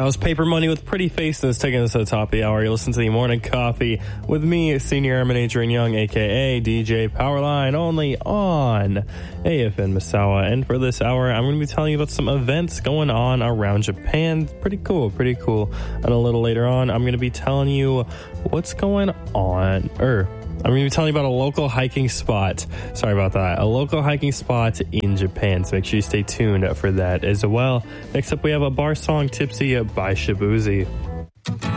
was Paper Money with Pretty Faces taking us to the top of the hour. You listen to the Morning Coffee with me, Senior Airman Adrian Young, a.k.a. DJ Powerline, only on AFN Misawa. And for this hour, I'm going to be telling you about some events going on around Japan. Pretty cool. And a little later on, I'm going to be telling you what's going on, I'm going to be telling you about a local hiking spot. Sorry about that. A local hiking spot in Japan. So make sure you stay tuned for that as well. Next up, we have a bar song, Tipsy by Shibuzi.